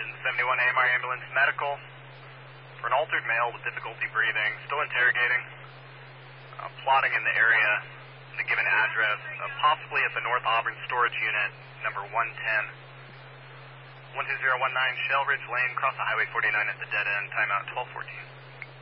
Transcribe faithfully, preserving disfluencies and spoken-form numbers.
Engine seventy-one A M R Ambulance Medical. For an altered male with difficulty breathing, still interrogating. Uh, plotting in the area, the given address, uh, possibly at the North Auburn Storage Unit, number one ten. one two zero one nine Shell Ridge Lane, cross the Highway forty-nine at the dead end, timeout twelve fourteen.